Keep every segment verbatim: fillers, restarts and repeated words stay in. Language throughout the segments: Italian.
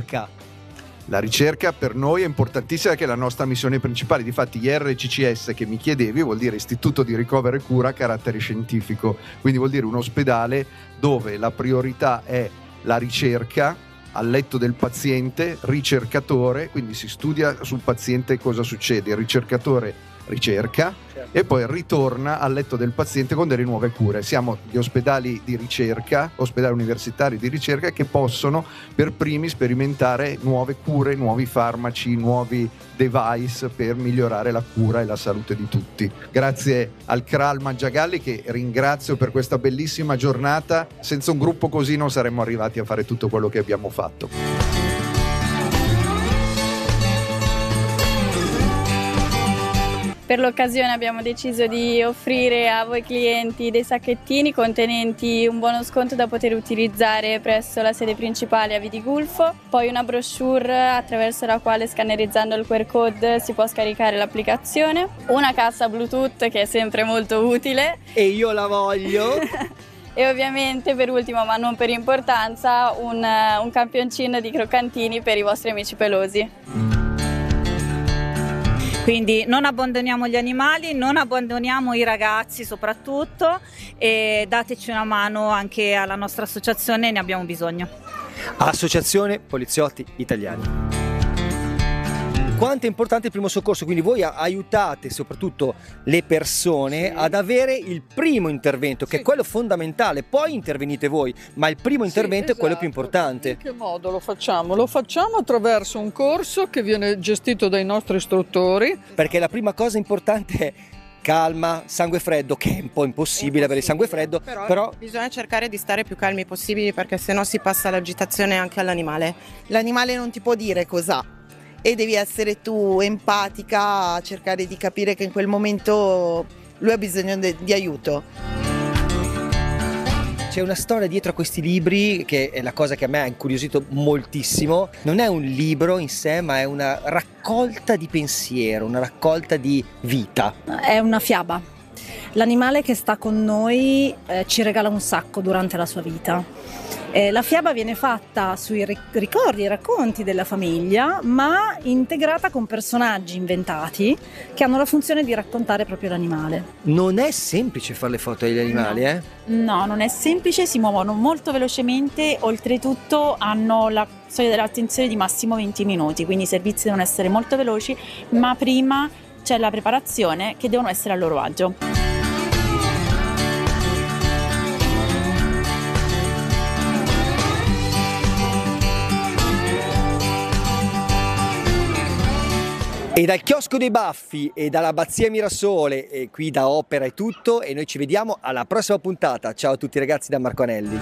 ricerca. La ricerca per noi è importantissima, che è la nostra missione principale. Difatti I R C C S che mi chiedevi vuol dire Istituto di Ricovero e Cura a carattere scientifico, quindi vuol dire un ospedale dove la priorità è la ricerca, al letto del paziente, ricercatore, quindi si studia sul paziente cosa succede, il ricercatore ricerca, certo, e poi ritorna al letto del paziente con delle nuove cure. Siamo gli ospedali di ricerca, ospedali universitari di ricerca, che possono per primi sperimentare nuove cure, nuovi farmaci, nuovi device per migliorare la cura e la salute di tutti. Grazie al C R A L Mangiagalli, che ringrazio per questa bellissima giornata. Senza un gruppo così non saremmo arrivati a fare tutto quello che abbiamo fatto. Per l'occasione abbiamo deciso di offrire a voi clienti dei sacchettini contenenti un buono sconto da poter utilizzare presso la sede principale a Vidigulfo, poi una brochure attraverso la quale, scannerizzando il Q R code, si può scaricare l'applicazione, una cassa Bluetooth che è sempre molto utile e io la voglio e ovviamente, per ultimo ma non per importanza, un, un campioncino di croccantini per i vostri amici pelosi. Quindi non abbandoniamo gli animali, non abbandoniamo i ragazzi soprattutto, e dateci una mano anche alla nostra associazione, ne abbiamo bisogno. Associazione Poliziotti Italiani. Quanto è importante il primo soccorso, quindi voi aiutate soprattutto le persone, sì, ad avere il primo intervento, che sì, è quello fondamentale, poi intervenite voi, ma il primo intervento, sì, esatto, è quello più importante. In che modo lo facciamo? Lo facciamo attraverso un corso che viene gestito dai nostri istruttori. Perché la prima cosa importante è calma, sangue freddo, che è un po' impossibile avere il sangue freddo, però, però bisogna cercare di stare più calmi possibili, perché sennò si passa l'agitazione anche all'animale. L'animale non ti può dire cos'ha e devi essere tu empatica a cercare di capire che in quel momento lui ha bisogno de- di aiuto. C'è una storia dietro a questi libri che è la cosa che a me ha incuriosito moltissimo. Non è un libro in sé, ma è una raccolta di pensiero, una raccolta di vita. È una fiaba. L'animale che sta con noi eh, ci regala un sacco durante la sua vita. Eh, la fiaba viene fatta sui ricordi e racconti della famiglia, ma integrata con personaggi inventati che hanno la funzione di raccontare proprio l'animale. Non è semplice fare le foto agli animali, no. eh? No, non è semplice, si muovono molto velocemente, oltretutto hanno la soglia dell'attenzione di massimo venti minuti, quindi i servizi devono essere molto veloci, ma prima c'è la preparazione, che devono essere a loro agio. E dal chiosco dei Baffi e dall'Abbazia Mirassole, e qui da Opera è tutto, e noi ci vediamo alla prossima puntata. Ciao a tutti ragazzi da Marco Anelli.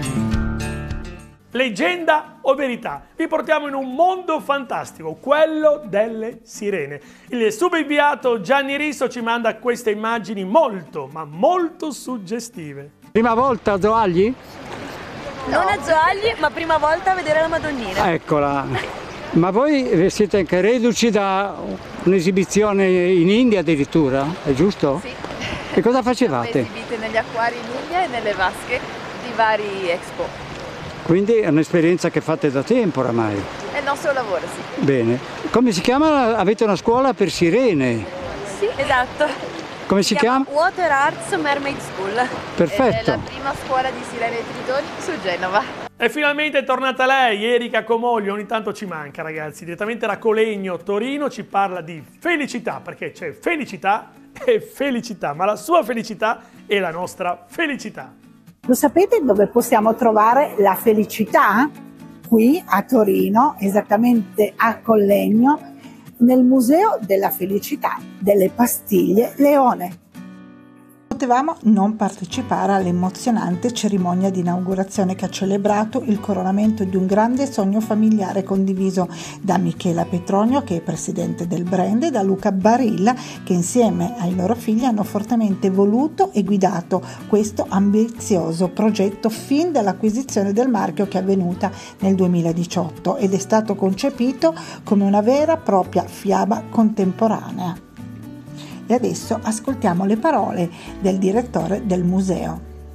Leggenda o verità? Vi portiamo in un mondo fantastico, quello delle sirene. Il subinviato Gianni Risso ci manda queste immagini molto, ma molto suggestive. Prima volta a Zoagli? Non a Zoagli, ma prima volta a vedere la Madonnina. Eccola. Ma voi siete anche reduci da un'esibizione in India addirittura, è giusto? Sì. E cosa facevate? Siamo esibite negli acquari in India e nelle vasche di vari expo. Quindi è un'esperienza che fate da tempo oramai? È il nostro lavoro, sì. Bene. Come si chiama? Avete una scuola per sirene? Sì, esatto. Come si, si chiama? chiama? Water Arts Mermaid School. Perfetto. Ed è la prima scuola di sirene e tritoni su Genova. E finalmente è tornata lei, Erika Comoglio, ogni tanto ci manca ragazzi, direttamente da Colegno, Torino, ci parla di felicità, perché c'è felicità e felicità, ma la sua felicità è la nostra felicità. Lo sapete dove possiamo trovare la felicità? Qui a Torino, esattamente a Collegno, nel Museo della Felicità delle Pastiglie Leone. Potevamo non partecipare all'emozionante cerimonia di inaugurazione che ha celebrato il coronamento di un grande sogno familiare condiviso da Michela Petronio, che è presidente del brand, e da Luca Barilla, che insieme ai loro figli hanno fortemente voluto e guidato questo ambizioso progetto fin dall'acquisizione del marchio, che è avvenuta nel duemiladiciotto ed è stato concepito come una vera e propria fiaba contemporanea. E adesso ascoltiamo le parole del direttore del museo.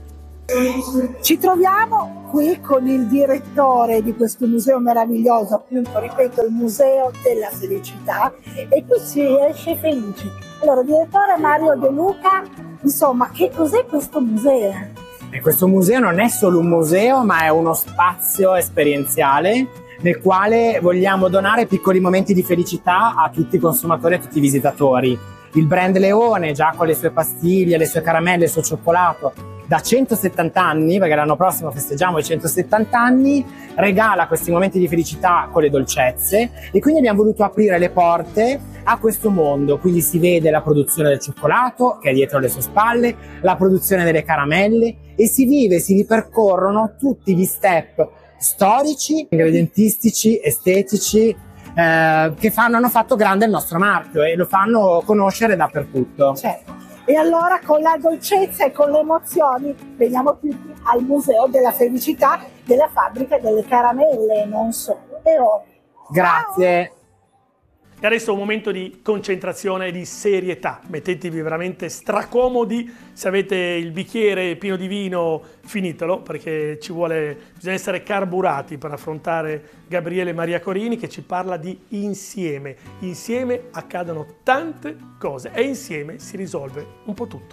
Ci troviamo qui con il direttore di questo museo meraviglioso, appunto, ripeto, il Museo della Felicità, e qui si esce felici. Allora, direttore Mario De Luca, insomma, che cos'è questo museo? E questo museo non è solo un museo, ma è uno spazio esperienziale nel quale vogliamo donare piccoli momenti di felicità a tutti i consumatori e a tutti i visitatori. Il brand Leone, già con le sue pastiglie, le sue caramelle, il suo cioccolato, da centosettanta anni, perché l'anno prossimo festeggiamo i centosettanta anni, regala questi momenti di felicità con le dolcezze, e quindi abbiamo voluto aprire le porte a questo mondo. Quindi si vede la produzione del cioccolato, che è dietro le sue spalle, la produzione delle caramelle, e si vive, si ripercorrono tutti gli step storici, ingredientistici, estetici, eh, che fanno, hanno fatto grande il nostro marchio e lo fanno conoscere dappertutto. Certo. E allora, con la dolcezza e con le emozioni, veniamo tutti al Museo della Felicità, della fabbrica delle caramelle, non solo. E oh. Grazie. E adesso è un momento di concentrazione e di serietà. Mettetevi veramente stracomodi. Se avete il bicchiere pieno di vino, finitelo, perché ci vuole, bisogna essere carburati per affrontare Gabriele Maria Corini, che ci parla di insieme. Insieme accadono tante cose e insieme si risolve un po' tutto.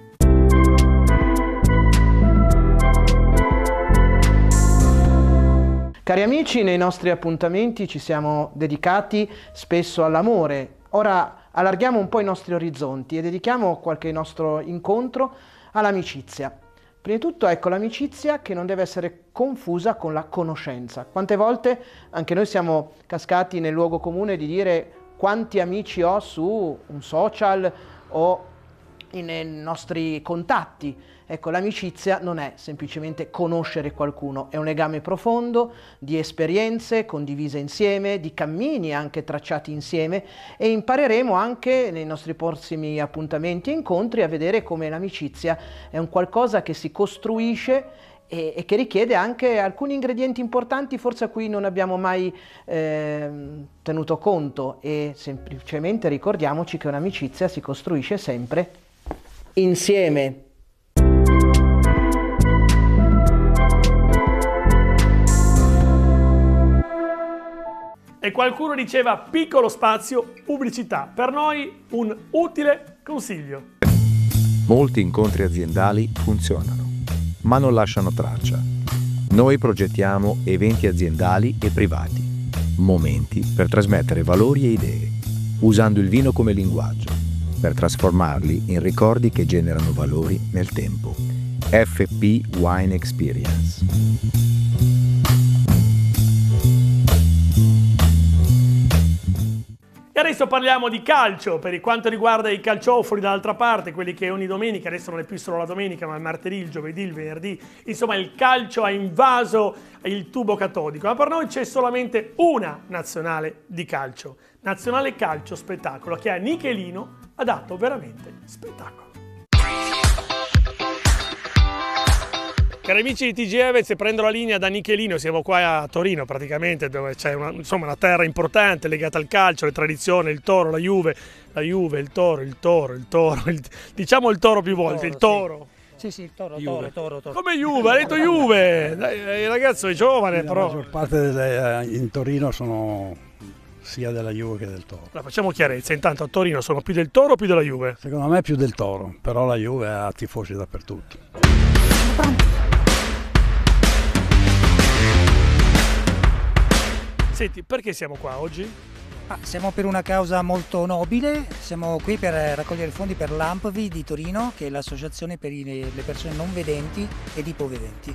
Cari amici, nei nostri appuntamenti ci siamo dedicati spesso all'amore. Ora allarghiamo un po' i nostri orizzonti e dedichiamo qualche nostro incontro all'amicizia. Prima di tutto, ecco, l'amicizia che non deve essere confusa con la conoscenza. Quante volte anche noi siamo cascati nel luogo comune di dire quanti amici ho su un social o nei nostri contatti. Ecco, l'amicizia non è semplicemente conoscere qualcuno, è un legame profondo di esperienze condivise insieme, di cammini anche tracciati insieme, e impareremo anche nei nostri prossimi appuntamenti e incontri a vedere come l'amicizia è un qualcosa che si costruisce e, e che richiede anche alcuni ingredienti importanti, forse a cui non abbiamo mai eh, tenuto conto, e semplicemente ricordiamoci che un'amicizia si costruisce sempre insieme. E qualcuno diceva piccolo spazio, pubblicità. Per noi un utile consiglio. Molti incontri aziendali funzionano, ma non lasciano traccia. Noi progettiamo eventi aziendali e privati, momenti per trasmettere valori e idee, usando il vino come linguaggio, per trasformarli in ricordi che generano valori nel tempo. F P Wine Experience. E adesso parliamo di calcio, per quanto riguarda i calciofoni dall'altra parte, quelli che ogni domenica, adesso non è più solo la domenica, ma il martedì, il giovedì, il venerdì, insomma il calcio ha invaso il tubo catodico, ma per noi c'è solamente una nazionale di calcio, Nazionale Calcio Spettacolo, che a Nichelino ha dato veramente spettacolo. Cari amici di T G Evez, prendo la linea da Nichelino, siamo qua a Torino praticamente, dove c'è una, insomma, una terra importante legata al calcio, alle tradizioni, il Toro, la Juve, la Juve, il Toro, il Toro, il Toro, il, diciamo il Toro più volte, il Toro. Sì, sì, il Toro, Toro, Toro, Toro. Come Juve? Ha detto Juve! Dai, il ragazzo è giovane, sì, però. La maggior parte delle, in Torino sono sia della Juve che del Toro. Allora, facciamo chiarezza, intanto a Torino sono più del Toro o più della Juve? Secondo me più del Toro, però la Juve ha tifosi dappertutto. Senti, perché siamo qua oggi? Ah, siamo per una causa molto nobile, siamo qui per raccogliere fondi per l'A M P V I di Torino, che è l'associazione per le persone non vedenti ed ipovedenti.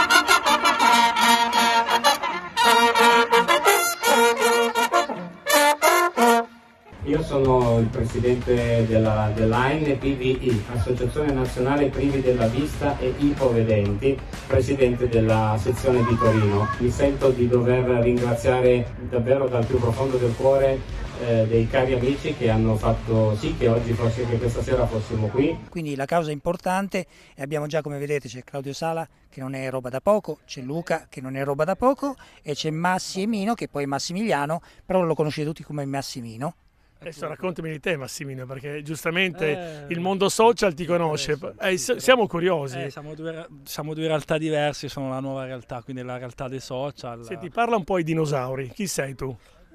Io sono il presidente della, dell'A N P V I, Associazione Nazionale Privi della Vista e Ipovedenti, presidente della sezione di Torino. Mi sento di dover ringraziare davvero dal più profondo del cuore eh, dei cari amici che hanno fatto sì che oggi, forse che questa sera fossimo qui. Quindi la causa è importante e abbiamo già, come vedete, c'è Claudio Sala che non è roba da poco, c'è Luca che non è roba da poco e c'è Massi e Mino che poi è Massimiliano, però lo conoscete tutti come Massimino. Adesso raccontami di te, Massimino, perché giustamente Eh, il mondo social ti conosce. Eh, s- siamo curiosi. Eh, siamo, due, siamo due realtà diverse, sono la nuova realtà, quindi la realtà dei social. Senti, parla un po' ai dinosauri. Chi sei tu?